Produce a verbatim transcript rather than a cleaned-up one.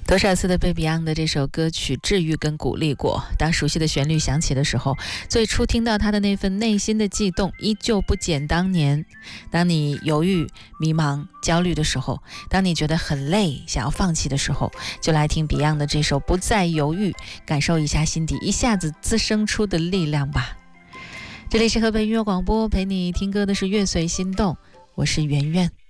多少次的被 Beyond 的这首歌曲治愈跟鼓励过，当熟悉的旋律响起的时候，最初听到他的那份内心的悸动依旧不减当年。当你犹豫、迷茫、焦虑的时候，当你觉得很累想要放弃的时候，就来听 Beyond 的这首不再犹豫，感受一下心底一下子滋生出的力量吧。这里是河北音乐广播，陪你听歌的是乐随心动，我是圆圆。